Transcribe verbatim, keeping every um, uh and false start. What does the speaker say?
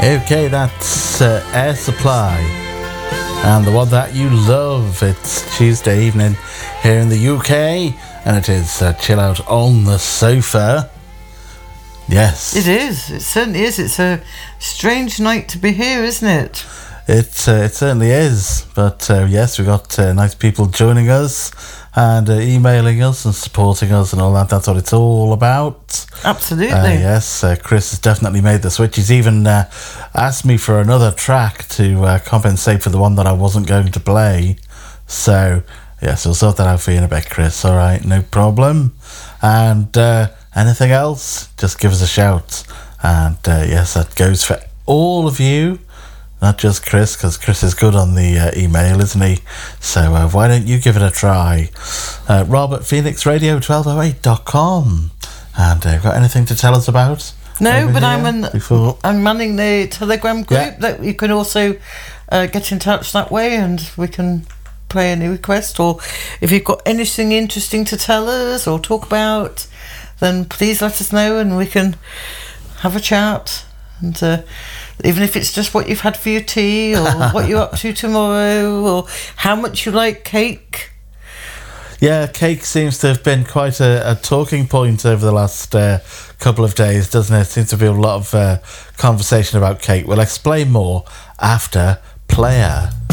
Okay, that's uh, Air Supply. And the one that you love, it's Tuesday evening here in the U K, and it is uh, Chill Out on the Sofa. Yes. It is, it certainly is. It's a strange night to be here, isn't it? It, uh, it certainly is. But uh, yes, we've got uh, nice people joining us and uh, emailing us and supporting us and all that. That's what it's all about. Absolutely. Uh, yes, uh, Chris has definitely made the switch. He's even uh, asked me for another track to uh, compensate for the one that I wasn't going to play. So, yes, we'll sort that out for you in a bit, Chris. All right, no problem. And uh, anything else, just give us a shout. And uh, yes, that goes for all of you. Not just Chris, because Chris is good on the uh, email, isn't he? So uh, why don't you give it a try? Uh, Rob at phoenix radio twelve oh eight dot com. And uh, got anything to tell us about? No, but I'm an, before? I'm running the Telegram group Yeah. that you can also uh, get in touch that way, and we can play any request. Or if you've got anything interesting to tell us or talk about, then please let us know, and we can have a chat. And uh, even if it's just what you've had for your tea, or what you're up to tomorrow, or how much you like cake. Yeah, cake seems to have been quite a, a talking point over the last uh, couple of days, doesn't it? Seems to be a lot of uh, conversation about cake. We'll explain more after Player.